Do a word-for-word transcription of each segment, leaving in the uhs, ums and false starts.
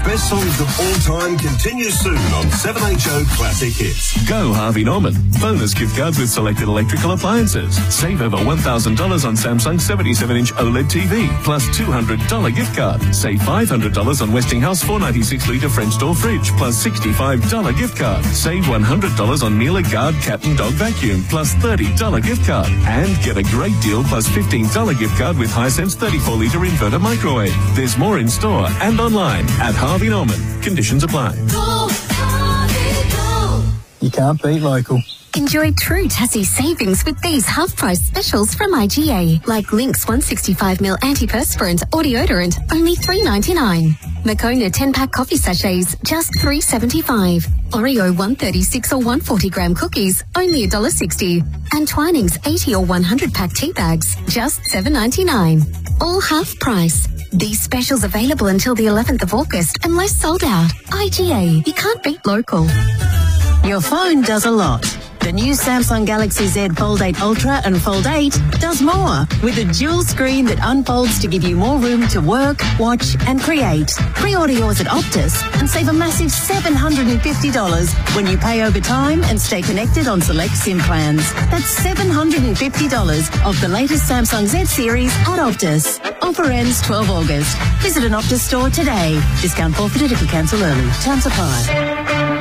best songs of all time continues soon on seven H O Classic Hits. Go Harvey Norman. Bonus gift cards with selected electrical appliances. Save over one thousand dollars on Samsung seventy-seven inch OLED T V, plus two hundred dollars gift card. Save five hundred dollars on Westinghouse four ninety-six litre French door fridge, plus sixty-five dollars gift card. Save one hundred dollars on Miele Guard cat and dog vacuum, plus thirty dollars gift card. And get a great deal plus fifteen dollars gift card with Hisense thirty-four litre inverter microwave. There's more in store and online at Harvey Norman. Conditions apply. Go, Harvey, go. You can't beat local. Enjoy true Tassie savings with these half-price specials from I G A, like Lynx one sixty-five milliliter antiperspirant or deodorant, only three ninety-nine. Moccona ten-pack coffee sachets, just three seventy-five. Oreo one thirty-six or one forty gram cookies, only one sixty. And Twinings eighty or one hundred pack tea bags, just seven ninety-nine. All half price. These specials available until the eleventh of August, unless sold out. I G A, you can't beat local. Your phone does a lot. The new Samsung Galaxy Z Fold eight Ultra and Fold eight does more, with a dual screen that unfolds to give you more room to work, watch and create. Pre-order yours at Optus and save a massive seven hundred fifty dollars when you pay over time and stay connected on select SIM plans. That's seven hundred fifty dollars off the latest Samsung Z series at Optus. Offer ends twelfth of August. Visit an Optus store today. Discount forfeited if you cancel early. Terms apply.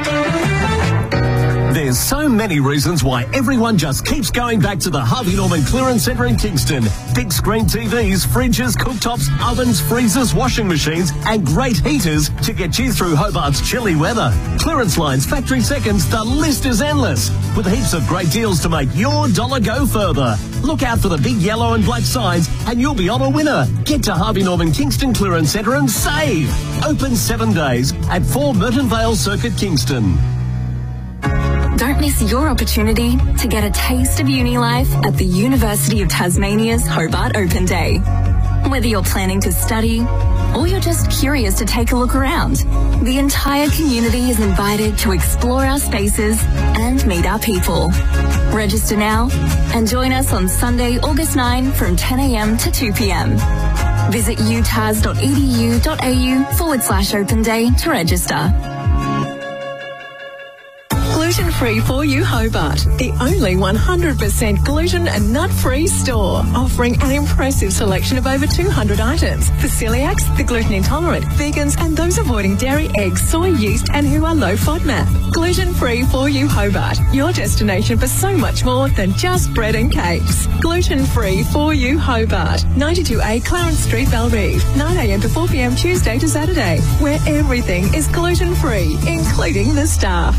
There's so many reasons why everyone just keeps going back to the Harvey Norman Clearance Centre in Kingston. Big screen T Vs, fridges, cooktops, ovens, freezers, washing machines and great heaters to get you through Hobart's chilly weather. Clearance lines, factory seconds, the list is endless. With heaps of great deals to make your dollar go further. Look out for the big yellow and black signs and you'll be on a winner. Get to Harvey Norman Kingston Clearance Centre and save. Open seven days at four Merton Vale Circuit, Kingston. Don't miss your opportunity to get a taste of uni life at the University of Tasmania's Hobart Open Day. Whether you're planning to study or you're just curious to take a look around, the entire community is invited to explore our spaces and meet our people. Register now and join us on Sunday, August ninth from ten a m to two p m. Visit utas.edu.au forward slash open day to register. Gluten-free for you Hobart, the only one hundred percent gluten and nut-free store, offering an impressive selection of over two hundred items for celiacs, the gluten intolerant, vegans and those avoiding dairy, eggs, soy, yeast and who are low FODMAP. Gluten-free for you Hobart, your destination for so much more than just bread and cakes. Gluten-free for you Hobart, ninety-two A Clarence Street, Belrive, nine a m to four p m Tuesday to Saturday, where everything is gluten-free, including the staff.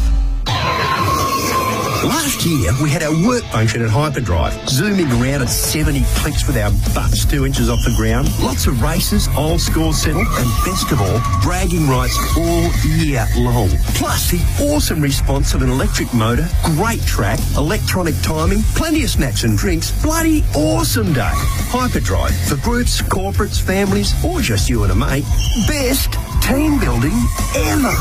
Last year, we had our work function at Hyperdrive, zooming around at seventy clicks with our butts two inches off the ground. Lots of races, all scores settled, and best of all, bragging rights all year long. Plus, the awesome response of an electric motor, great track, electronic timing, plenty of snacks and drinks. Bloody awesome day. Hyperdrive, for groups, corporates, families, or just you and a mate. Best team building ever.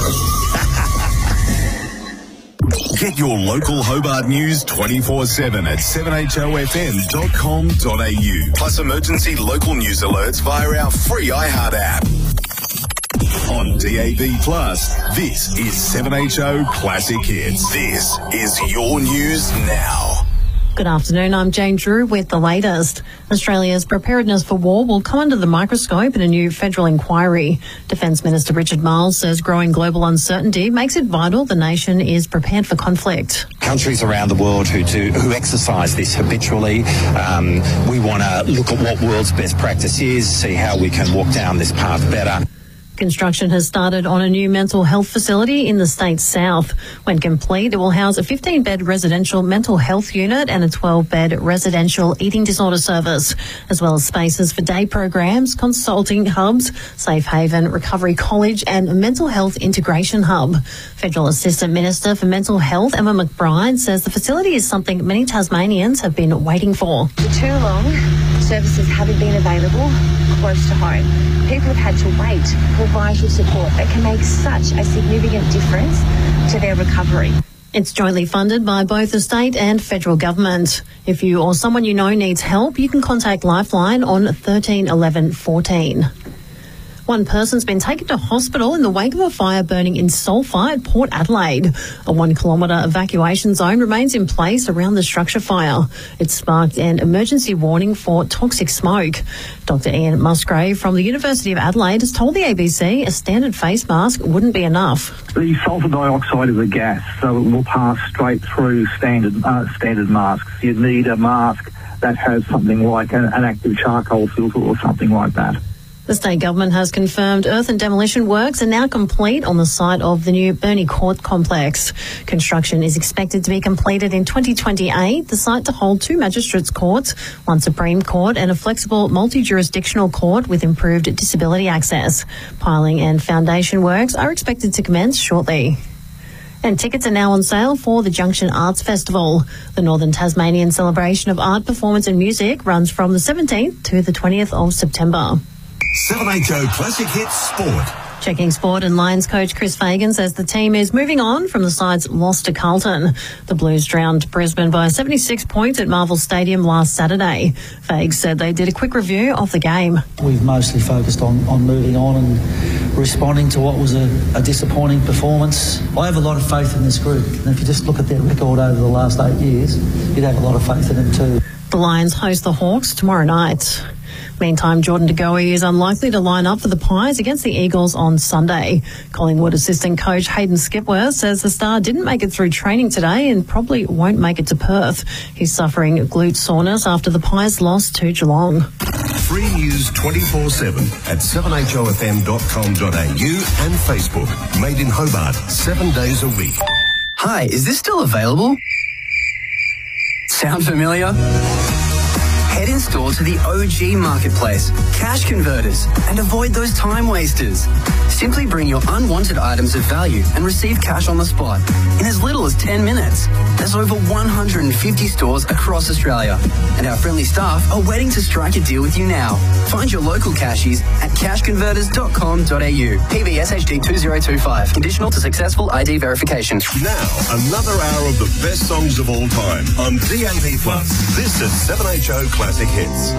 Get your local Hobart news twenty-four seven at seven h o f m dot com dot a u. Plus emergency local news alerts via our free iHeart app. On D A B Plus, this is seven H O Classic Hits. This is your news now. Good afternoon, I'm Jane Drew with the latest. Australia's preparedness for war will come under the microscope in a new federal inquiry. Defence Minister Richard Marles says growing global uncertainty makes it vital the nation is prepared for conflict. Countries around the world who do who exercise this habitually, um, we want to look at what world's best practice is, see how we can walk down this path better. Construction has started on a new mental health facility in the state's south. When complete, it will house a fifteen bed residential mental health unit and a twelve bed residential eating disorder service, as well as spaces for day programs, consulting hubs, safe haven, recovery college and a mental health integration hub. Federal Assistant Minister for Mental Health, Emma McBride, says the facility is something many Tasmanians have been waiting for. For too long, services haven't been available close to home. People have had to wait for vital support that can make such a significant difference to their recovery. It's jointly funded by both the state and federal government. If you or someone you know needs help, you can contact Lifeline on thirteen eleven fourteen. One person's been taken to hospital in the wake of a fire burning in Sulphur at Port Adelaide. A one kilometre evacuation zone remains in place around the structure fire. It sparked an emergency warning for toxic smoke. Doctor Ian Musgrave from the University of Adelaide has told the A B C a standard face mask wouldn't be enough. The sulphur dioxide is a gas, so it will pass straight through standard uh, standard masks. You'd need a mask that has something like an, an active charcoal filter or something like that. The state government has confirmed earth and demolition works are now complete on the site of the new Burnie Court complex. Construction is expected to be completed in twenty twenty-eight, the site to hold two magistrates' courts, one Supreme Court and a flexible multi-jurisdictional court with improved disability access. Piling and foundation works are expected to commence shortly. And tickets are now on sale for the Junction Arts Festival. The Northern Tasmanian celebration of art, performance and music runs from the seventeenth to the twentieth of September. seven H O Classic Hits Sport. Checking sport, and Lions coach Chris Fagan says the team is moving on from the side's loss to Carlton. The Blues drowned Brisbane by seventy-six points at Marvel Stadium last Saturday. Fagan said they did a quick review of the game. We've mostly focused on, on moving on and responding to what was a, a disappointing performance. I have a lot of faith in this group, and if you just look at their record over the last eight years, you'd have a lot of faith in them too. The Lions host the Hawks tomorrow night. Meantime, Jordan De Goey is unlikely to line up for the Pies against the Eagles on Sunday. Collingwood assistant coach Hayden Skipworth says the star didn't make it through training today and probably won't make it to Perth. He's suffering glute soreness after the Pies lost to Geelong. Free news twenty-four seven at seven H O F M dot com dot A U and Facebook. Made in Hobart, seven days a week. Hi, is this still available? Sound familiar? Head in store to the O G Marketplace, Cash Converters, and avoid those time wasters. Simply bring your unwanted items of value and receive cash on the spot in as little as ten minutes. There's over one hundred fifty stores across Australia, and our friendly staff are waiting to strike a deal with you now. Find your local cashies at cash converters dot com dot A U. P B S H D two zero two five. Conditional to successful I D verification. Now, another hour of the best songs of all time on D A B plus. This is seven H O Classic Hits.